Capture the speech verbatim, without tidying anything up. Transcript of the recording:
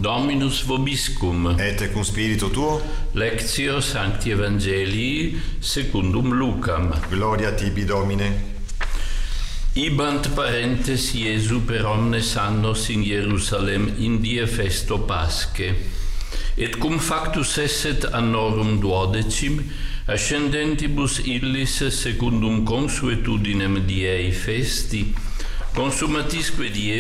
Dominus vobiscum. Et cum spiritu tuo. Lectio Sancti Evangelii secundum Lucam. Gloria tibi, Domine. Ibant parentes Iesu per omnes annos in Jerusalem in die festo Pasche. Et cum factus esset annorum duodecim, ascendentibus illis secundum consuetudinem diei festi, consumatisque die